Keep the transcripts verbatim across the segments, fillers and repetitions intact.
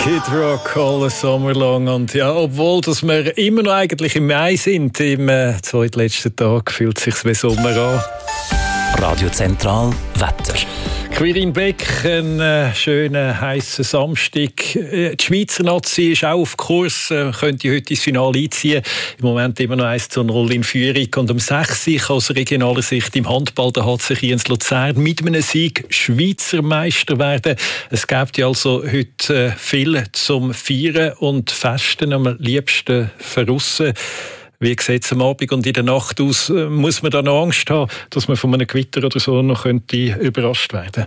Kid Rock, all summer long. Und ja, obwohl dass wir immer noch eigentlich im Mai sind, im äh, zweitletzten Tag, fühlt es sich wie Sommer an. Radio Zentral Wetter. Quirin Beck, ein äh, schöner, heißer Samstag. Äh, die Schweizer Nazi ist auch auf Kurs, äh, könnte heute ins Finale einziehen. Im Moment immer noch eins zu null in Führung. Und um sechs Uhr aus regionaler Sicht im Handball, da hat sich Jens Luzern mit einem Sieg Schweizer Meister werden. Es gibt ja also heute äh, viel zum Feiern und Festen, am liebsten verrissen. Wie sieht es am Abend und in der Nacht aus? Muss man da noch Angst haben, dass man von einem Gewitter oder so noch könnte überrascht werden?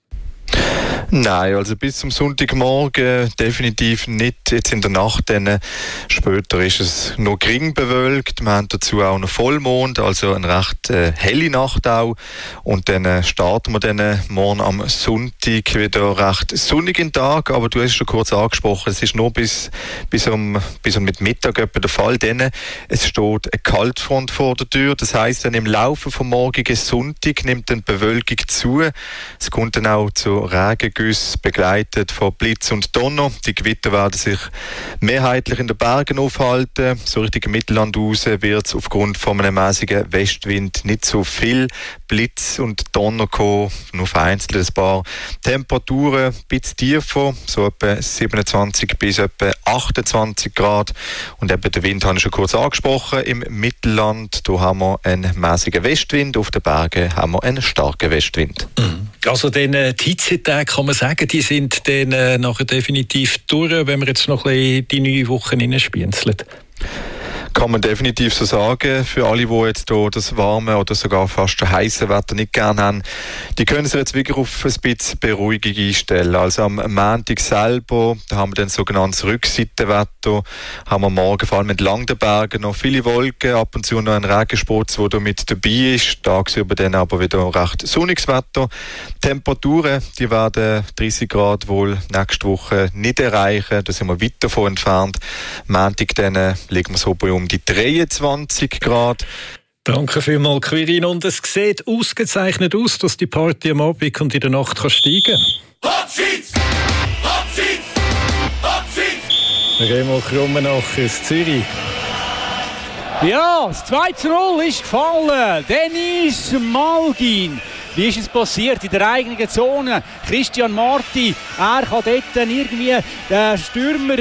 Nein, also bis zum Sonntagmorgen definitiv nicht. Jetzt in der Nacht, dann später ist es noch gering bewölkt. Wir haben dazu auch noch Vollmond, also eine recht äh, helle Nacht auch. Und dann äh, starten wir dann morgen am Sonntag wieder recht sonnigen Tag. Aber du hast es schon kurz angesprochen, es ist nur bis, bis, um, bis um mit Mittag etwa der Fall. Dann, es steht eine Kaltfront vor der Tür. Das heisst, dann im Laufe vom morgigen Sonntag nimmt dann die Bewölkung zu. Es kommt dann auch zu Regen, begleitet von Blitz und Donner. Die Gewitter werden sich mehrheitlich in den Bergen aufhalten. So Richtung Mittelland raus wird es aufgrund von einem mäßigen Westwind nicht so viel Blitz und Donner kommen, nur vereinzelt ein paar Temperaturen ein bisschen tiefer, so etwa siebenundzwanzig bis etwa achtundzwanzig Grad. Und eben der Wind habe ich schon kurz angesprochen. Im Mittelland da haben wir einen mäßigen Westwind, auf den Bergen haben wir einen starken Westwind. Mhm. Also den, äh, die Hitzetage kann man sagen, die sind dann äh, nachher definitiv durch, wenn wir jetzt noch ein bisschen die neue Woche reinspienzeln. Kann man definitiv so sagen. Für alle, die jetzt hier das warme oder sogar fast schon heiße Wetter nicht gerne haben, die können sich jetzt wirklich auf ein bisschen Beruhigung einstellen. Also am Montag selber, da haben wir dann sogenanntes Rückseitenwetter, haben wir morgen vor allem entlang der Berge noch viele Wolken, ab und zu noch ein Regenspatz, der da mit dabei ist. Tagsüber dann aber wieder recht sonniges Wetter. Temperaturen, die werden dreißig Grad wohl nächste Woche nicht erreichen, da sind wir weit davon entfernt. Montag dann liegen wir so bei um die dreiundzwanzig Grad. Danke vielmals, Quirin. Und es sieht ausgezeichnet aus, dass die Party am Abend und in der Nacht kann steigen kann. Abschieds! Abschieds! Abschieds! Remo Krummenacher aus Zürich. Ja, das zwei zu null ist gefallen. Dennis Malgin. Wie ist es passiert? In der eigenen Zone. Christian Marti, er kann dort irgendwie den Stürmer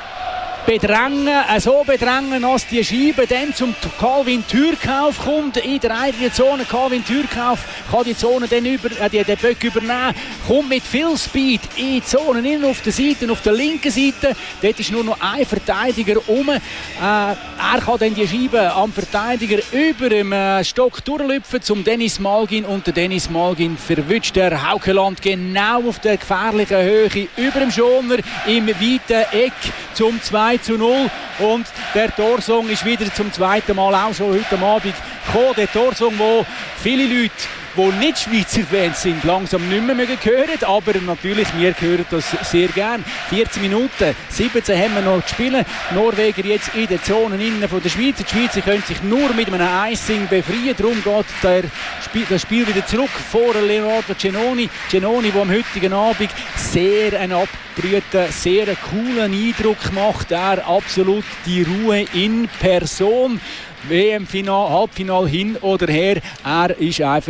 bedrängen, äh, so bedrängen, dass die Scheibe dann zum Calvin Türkauf kommt. In der eigenen Zone, Calvin Türkauf kann die Zone dann über, äh, die, den Böck übernehmen, kommt mit viel Speed in die Zone, innen auf der Seite, auf der linken Seite. Dort ist nur noch ein Verteidiger rum. Äh, er kann dann die Scheibe am Verteidiger über dem äh, Stock durchlüpfen zum Dennis Malgin und der Dennis Malgin verwünscht der Haukeland genau auf der gefährlichen Höhe über dem Schoner im weiten Eck zum zwei zu null und der Torsong ist wieder zum zweiten Mal auch schon heute Abend gekommen. Der Torsong, wo viele Leute, die nicht Schweizer Fans sind, langsam nicht mehr hören, aber natürlich, wir hören das sehr gern. vierzehn Minuten, siebzehn haben wir noch zu spielen. Die Norweger jetzt in den Zonen innen von der Schweiz. Die Schweizer können sich nur mit einem Icing befreien. Darum geht der Spiel, das Spiel wieder zurück vor Leonardo Cenoni. Cenoni, der am heutigen Abend sehr einen abgebrühten, sehr coolen Eindruck macht. Er absolut die Ruhe in Person. W M-Final, Halbfinal hin oder her. Er ist einfach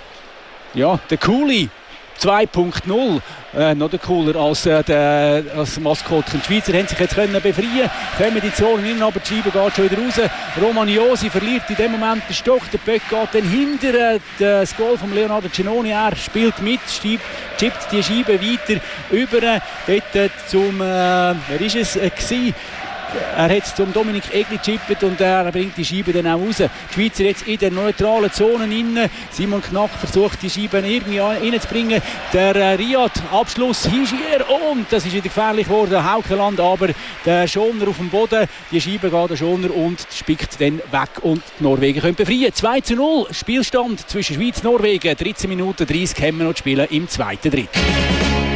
ja, der Coole zwei Punkt null. Äh, noch der cooler als, äh, der, als Maskottchen. Die Schweizer haben sich jetzt können befreien, kommen die Zone hin, aber die Scheibe geht schon wieder raus. Romagnosi verliert in dem Moment den Stock, der Böck geht dann hinter äh, das Goal von Leonardo Cenoni. Er spielt mit, chippt die Scheibe weiter über äh, dort, äh, zum, äh, wer ist es äh, gewesen? Er hat es zum Dominik Egli gechippt und er bringt die Scheibe dann auch raus. Die Schweizer jetzt in der neutralen Zone innen. Simon Knack versucht die Scheibe irgendwie reinzubringen. Der äh, Riyad, Abschluss Hischier und das ist wieder gefährlich geworden. Haukeland, aber der Schoner auf dem Boden. Die Scheibe geht der Schoner und spickt dann weg und die Norwegen können befreien. zwei zu null Spielstand zwischen Schweiz und Norwegen. dreizehn Minuten dreißig haben wir noch zu spielen im zweiten Drittel.